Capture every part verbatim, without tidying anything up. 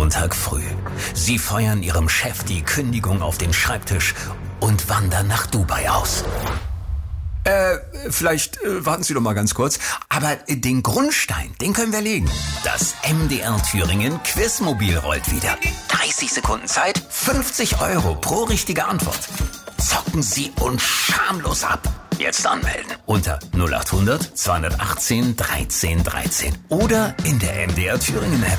Montag früh. Sie feuern ihrem Chef die Kündigung auf den Schreibtisch und wandern nach Dubai aus. Äh, vielleicht äh, warten Sie doch mal ganz kurz. Aber äh, den Grundstein, den können wir legen. Das M D R Thüringen Quizmobil rollt wieder. dreißig Sekunden Zeit, fünfzig Euro pro richtige Antwort. Zocken Sie uns schamlos ab. Jetzt anmelden unter null acht hundert zweihundertachtzehn dreizehn dreizehn oder in der M D R Thüringen App.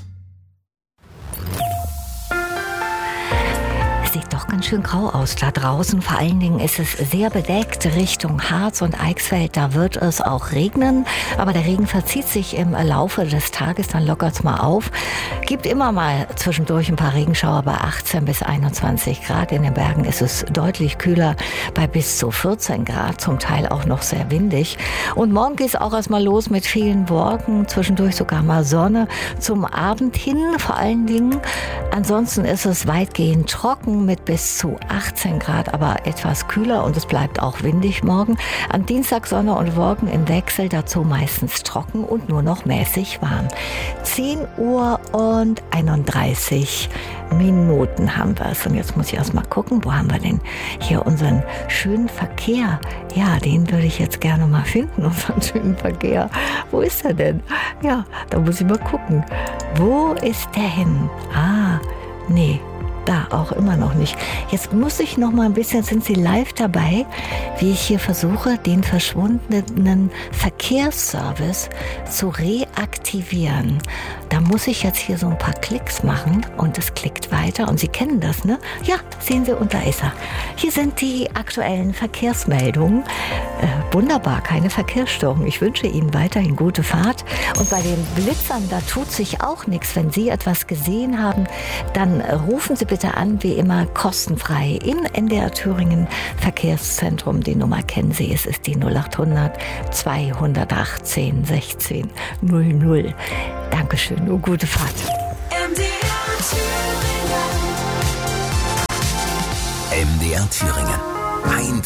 Sieht doch ganz schön grau aus da draußen. Vor allen Dingen ist es sehr bedeckt Richtung Harz und Eichsfeld. Da wird es auch regnen. Aber der Regen verzieht sich im Laufe des Tages. Dann lockert es mal auf. Gibt immer mal zwischendurch ein paar Regenschauer bei achtzehn bis einundzwanzig Grad. In den Bergen ist es deutlich kühler bei bis zu vierzehn Grad. Zum Teil auch noch sehr windig. Und morgen geht es auch erstmal los mit vielen Wolken. Zwischendurch sogar mal Sonne. Zum Abend hin vor allen Dingen. Ansonsten ist es weitgehend trocken mit bis zu achtzehn Grad, aber etwas kühler und es bleibt auch windig morgen. Am Dienstag Sonne und Wolken im Wechsel, dazu meistens trocken und nur noch mäßig warm. zehn Uhr und einunddreißig Minuten haben wir es. Und jetzt muss ich erst mal gucken, wo haben wir denn hier unseren schönen Verkehr? Ja, den würde ich jetzt gerne mal finden, unseren schönen Verkehr. Wo ist er denn? Ja, da muss ich mal gucken. Wo ist der hin? Ah, nee. Da auch immer noch nicht. Jetzt muss ich noch mal ein bisschen, sind Sie live dabei, wie ich hier versuche, den verschwundenen Verkehrsservice zu reaktivieren. Da muss ich jetzt hier so ein paar Klicks machen und es klickt weiter. Und Sie kennen das, ne? Ja, sehen Sie, und da ist er. Hier sind die aktuellen Verkehrsmeldungen. Äh, wunderbar, keine Verkehrsstörung. Ich wünsche Ihnen weiterhin gute Fahrt. Und bei den Blitzern, da tut sich auch nichts. Wenn Sie etwas gesehen haben, dann rufen Sie bitte an, wie immer kostenfrei im M D R Thüringen Verkehrszentrum. Die Nummer kennen Sie, es ist die null acht hundert zweihundertachtzehn sechzehn null null. Dankeschön und gute Fahrt. M D R Thüringen. M D R Thüringen. Ein